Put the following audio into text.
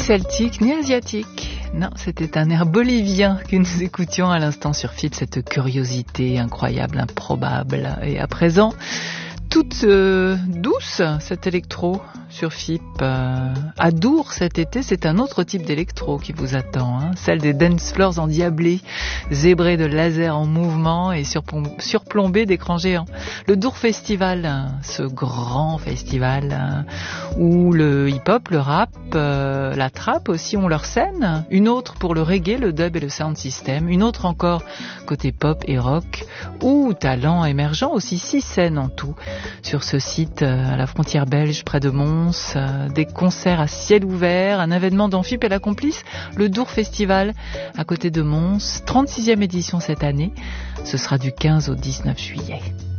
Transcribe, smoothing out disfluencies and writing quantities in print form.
celtique, ni asiatique. Non, c'était un air bolivien que nous écoutions à l'instant sur FIP, cette curiosité incroyable, improbable. Et à présent, toute douce, cet électro sur FIP. À Dour cet été, c'est un autre type d'électro qui vous attend, hein, celle des dance floors endiablés, zébrés de lasers en mouvement et surplombés d'écrans géants. Le Dour Festival, ce grand festival où le hip-hop, le rap, la trap aussi ont leur scène, une autre pour le reggae, le dub et le sound system, une autre encore côté pop et rock, ou talent émergent, aussi 6 scènes en tout sur ce site à la frontière belge près de Mons. Des concerts à ciel ouvert, un événement d'Amphip et la complice, le Dour Festival à côté de Mons, 36e édition cette année. Ce sera du 15 au 19 juillet.